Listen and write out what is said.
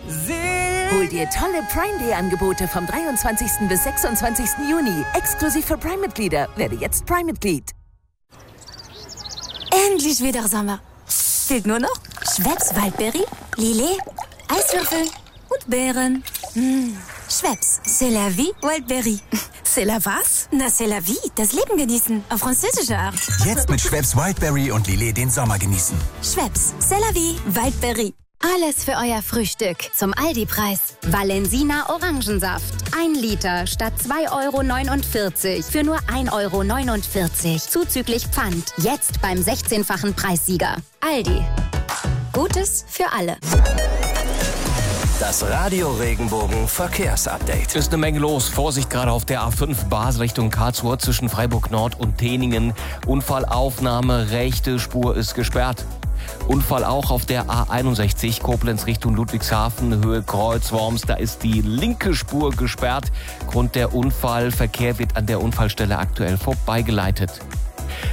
Hol dir tolle Prime Day Angebote vom 23. bis 26. Juni. Exklusiv für Prime-Mitglieder. Werde jetzt Prime-Mitglied. Endlich wieder Sommer. Fehlt nur noch Schweppes Waldbeere, Lillet, Eiswürfel und Beeren. Schweppes, c'est la vie, Waldbeere. C'est la was? Na, c'est la vie, das Leben genießen. Auf französische Art. Jetzt mit Schweppes Wildberry und Lillet den Sommer genießen. Schweppes, c'est la vie, Waldbeere. Alles für euer Frühstück zum Aldi-Preis. Valensina Orangensaft. 1 Liter statt 2,49 € für nur 1,49 € zuzüglich Pfand. Jetzt beim 16-fachen Preissieger. Aldi. Gutes für alle. Das Radio Regenbogen Verkehrsupdate. Ist eine Menge los. Vorsicht gerade auf der A5 Basel Richtung Karlsruhe zwischen Freiburg Nord und Teningen. Unfallaufnahme, rechte Spur ist gesperrt. Unfall auch auf der A61 Koblenz Richtung Ludwigshafen, Höhe Kreuzworms. Da ist die linke Spur gesperrt. Grund der Unfall, Verkehr wird an der Unfallstelle aktuell vorbeigeleitet.